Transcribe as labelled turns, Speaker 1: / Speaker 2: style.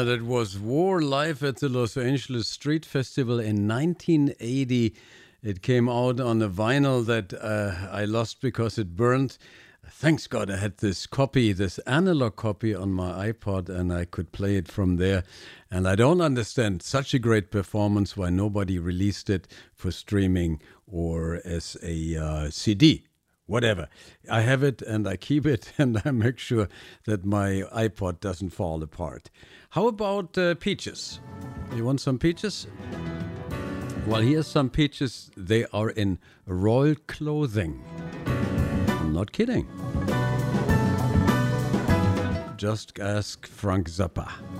Speaker 1: That was War live at the Los Angeles Street Festival in 1980. It came out on a vinyl that I lost because it burned. Thanks God I had this copy, this analog copy on my iPod, and I could play it from there. And I don't understand such a great performance why nobody released it for streaming or as a CD. Whatever. I have it and I keep it and I make sure that my iPod doesn't fall apart. How about peaches? You want some peaches? Well, here's some peaches. They are in royal clothing. I'm not kidding. Just ask Frank Zappa.